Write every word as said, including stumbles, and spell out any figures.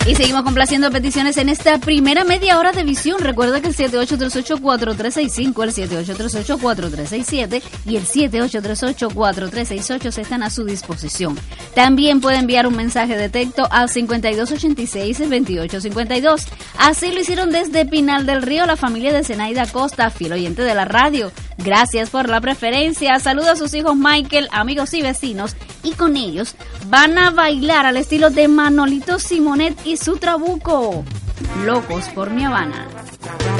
Y seguimos complaciendo peticiones en esta primera media hora de visión. Recuerda que el siete ocho tres ocho cuatro tres seis cinco, el siete ocho tres ocho cuatro tres seis siete y el siete ocho tres ocho cuatro tres seis ocho se están a su disposición. También puede enviar un mensaje de texto al cincuenta y dos ochenta y seis veintiocho cincuenta y dos. Así lo hicieron desde Pinal del Río la familia de Zenaida Costa, fiel oyente de la radio. Gracias por la preferencia. Saluda a sus hijos Michael, amigos y vecinos, y con ellos van a bailar al estilo de Manolito Simonet y su trabuco. Locos por mi Habana.